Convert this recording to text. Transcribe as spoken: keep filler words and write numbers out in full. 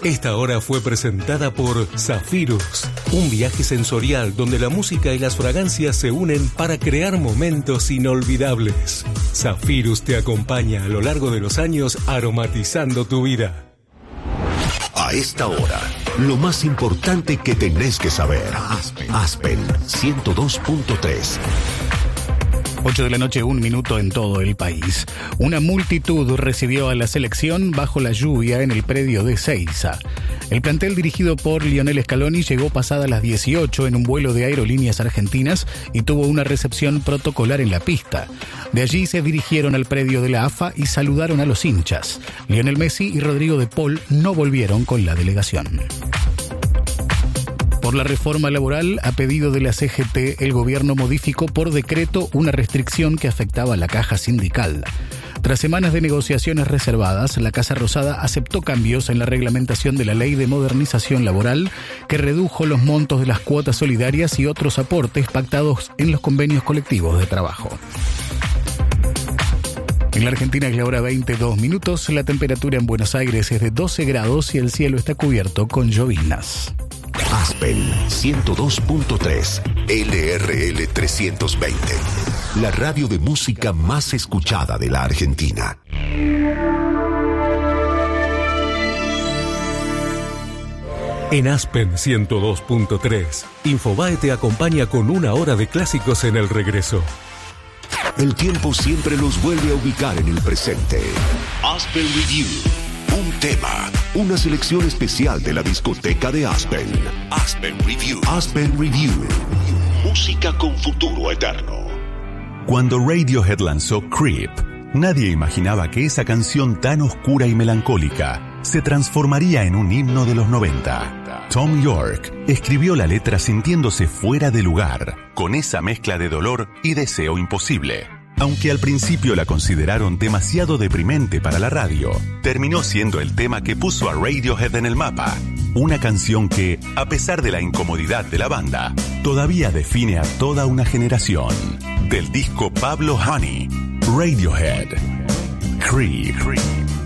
Esta hora fue presentada por Zafirus, un viaje sensorial donde la música y las fragancias se unen para crear momentos inolvidables. Zafirus te acompaña a lo largo de los años aromatizando tu vida. A esta hora, lo más importante que tenés que saber. Aspen, Aspen ciento dos punto tres. ocho de la noche, un minuto en todo el país. Una multitud recibió a la selección bajo la lluvia en el predio de Seiza. El plantel dirigido por Lionel Scaloni llegó pasadas las dieciocho en un vuelo de Aerolíneas Argentinas y tuvo una recepción protocolar en la pista. De allí se dirigieron al predio de la A F A y saludaron a los hinchas. Lionel Messi y Rodrigo de Paul no volvieron con la delegación. Por la reforma laboral, a pedido de la C G T, el gobierno modificó por decreto una restricción que afectaba a la caja sindical. Tras semanas de negociaciones reservadas, la Casa Rosada aceptó cambios en la reglamentación de la Ley de Modernización Laboral, que redujo los montos de las cuotas solidarias y otros aportes pactados en los convenios colectivos de trabajo. En la Argentina es la hora veintidós minutos, la temperatura en Buenos Aires es de doce grados y el cielo está cubierto con lloviznas. Aspen ciento dos punto tres, L R L trescientos veinte, la radio de música más escuchada de la Argentina. En Aspen ciento dos punto tres, Infobae te acompaña con una hora de clásicos en el regreso. El tiempo siempre los vuelve a ubicar en el presente. Aspen Review. Un tema, una selección especial de la discoteca de Aspen. Aspen Review. Aspen Review. Música con futuro eterno. Cuando Radiohead lanzó Creep, nadie imaginaba que esa canción tan oscura y melancólica se transformaría en un himno de los noventa. Tom York escribió la letra sintiéndose fuera de lugar, con esa mezcla de dolor y deseo imposible. Aunque al principio la consideraron demasiado deprimente para la radio, terminó siendo el tema que puso a Radiohead en el mapa. Una canción que, a pesar de la incomodidad de la banda, todavía define a toda una generación. Del disco Pablo Honey, Radiohead, Creep.